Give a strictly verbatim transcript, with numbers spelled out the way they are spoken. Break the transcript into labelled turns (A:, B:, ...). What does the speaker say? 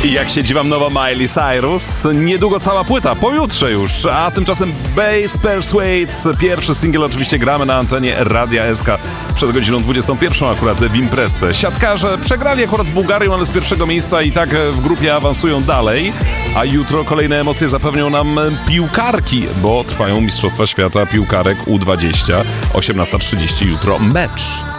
A: I jak siedzi wam nowa Miley Cyrus, niedługo cała płyta, pojutrze już. A tymczasem Bass Persuades, pierwszy singiel oczywiście gramy na antenie Radia S K przed godziną dwudziestą pierwszą akurat w imprezce. Siatkarze przegrali akurat z Bułgarią, ale z pierwszego miejsca i tak w grupie awansują dalej. A jutro kolejne emocje zapewnią nam piłkarki, bo trwają Mistrzostwa Świata Piłkarek U dwadzieścia. osiemnasta trzydzieści jutro mecz.